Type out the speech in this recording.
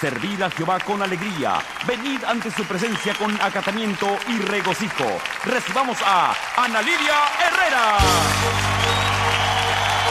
Servid a Jehová con alegría. Venid ante su presencia con acatamiento y regocijo. Recibamos a Ana Lidia Herrera.